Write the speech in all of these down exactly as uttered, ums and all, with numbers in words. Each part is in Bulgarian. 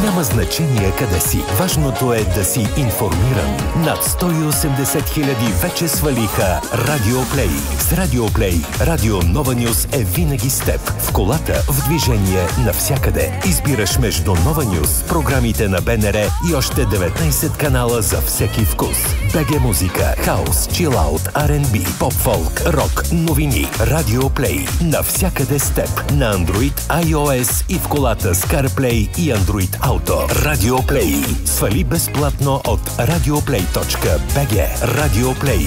Няма значение къде си. Важното е да си информиран. Над сто и осемдесет хиляди вече свалиха Радио Плей. С Радио Плей, Радио Нова Нюз е винаги с теб. В колата, в движение, навсякъде. Избираш между Нова Нюз, програмите на БНР и още деветнайсет канала за всеки вкус. БГ музика, хаус, чилаут, Ар енд Би, поп-фолк, рок, новини. Радио Плей. Навсякъде с теб. На Android, iOS и в колата с CarPlay и Android Auto. Радио Плей. Свали безплатно от радиоплей точка би джи. Радио Плей.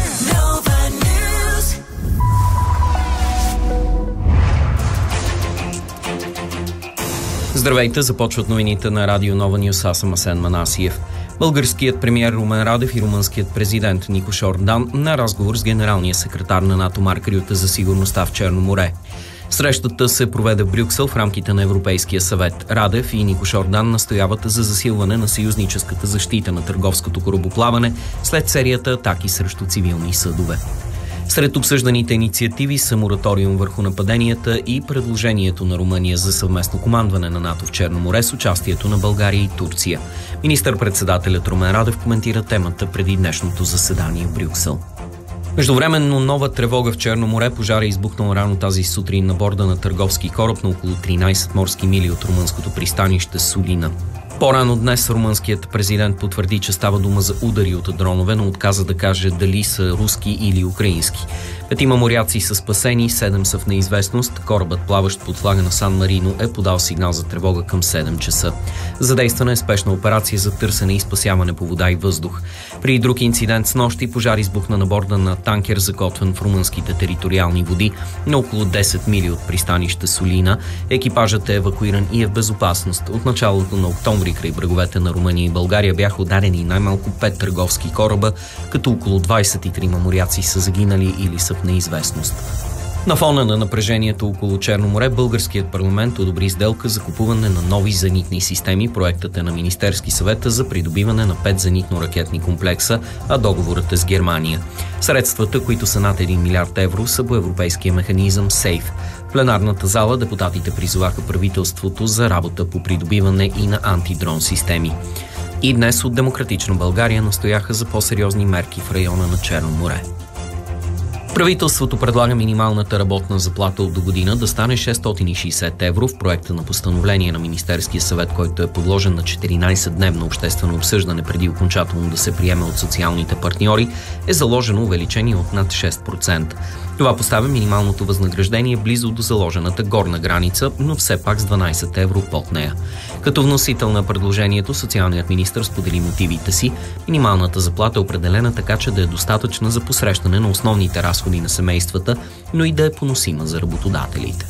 Здравейте, започват новините на Радио Нова Нюз. Аз съм Асен Манасиев. Българският премиер Румен Радев и румънският президент Нико Шордан на разговор с генералния секретар на НАТО Марк Рюте за сигурността в Черно море. Срещата се проведе в Брюксел в рамките на Европейския съвет. Радев и Нико Шордан настояват за засилване на съюзническата защита на търговското корабоплаване след серията атаки срещу цивилни съдове. Сред обсъжданите инициативи са мораториум върху нападенията и предложението на Румъния за съвместно командване на НАТО в Черно море с участието на България и Турция. Министър-председателят Румен Радев коментира темата преди днешното заседание в Брюксел. Междувременно нова тревога в Черно море. Пожар е избухнал рано тази сутрин на борда на търговски кораб на около тринайсет морски мили от румънското пристанище Сулина. По-рано днес румънският президент потвърди, че става дума за удари от дронове, но отказа да каже дали са руски или украински. Петима моряци са спасени, седем са в неизвестност. Корабът, плаващ под флага на Сан Марино, е подал сигнал за тревога към седем часа. Задействана е спешна операция за търсене и спасяване по вода и въздух. При друг инцидент с нощи пожар избухна на борда на танкер, закотвен в румънските териториални води на около десет мили от пристанище Сулина. Екипажът е евакуиран и е в безопасност. От началото на октомври край бреговете на Румъния и България бяха ударени най-малко пет търговски кораба, като около двайсет и трима моряци са загинали или са в неизвестност. На фона на напрежението около Черно море, българският парламент одобри сделка за купуване на нови зенитни системи. Проектът е на Министерски съвет за придобиване на пет зенитно-ракетни комплекса, а договорът е с Германия. Средствата, които са над един милиард евро, са по европейския механизъм СЕЙФ. В пленарната зала депутатите призоваха правителството за работа по придобиване и на антидрон системи. И днес от Демократична България настояха за по-сериозни мерки в района на Черно море. Правителството предлага минималната работна заплата от до година да стане шестстотин и шейсет евро. В проекта на постановление на Министерския съвет, който е подложен на четиринайсетдневно обществено обсъждане преди окончателно да се приеме от социалните партньори, е заложено увеличение от над шест процента. Това поставя минималното възнаграждение близо до заложената горна граница, но все пак с дванайсет евро под нея. Като вносител на предложението, социалният министър сподели мотивите си. Минималната заплата е определена така, че да е достатъчна за посрещане на основните разходи на семействата, но и да е поносима за работодателите.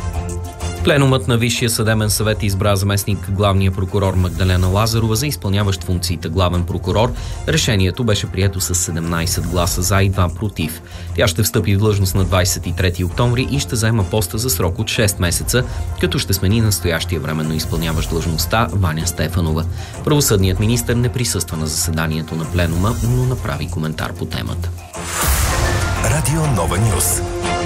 Пленумът на Висшия съдебен съвет избра заместник главния прокурор Магдалена Лазарова за изпълняващ функциите главен прокурор. Решението беше прието с седемнайсет гласа за и два против. Тя ще встъпи в длъжност на двайсет и трети октомври и ще заема поста за срок от шест месеца, като ще смени настоящия временно изпълняващ длъжността Ваня Стефанова. Правосъдният министър не присъства на заседанието на пленума, но направи коментар по темата. Радио Нова Нюз.